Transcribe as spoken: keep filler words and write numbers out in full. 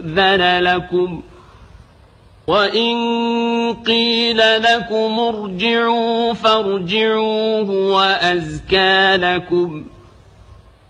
يؤذن لكم وإن قيل لكم ارجعوا فارجعوا هو أزكى لكم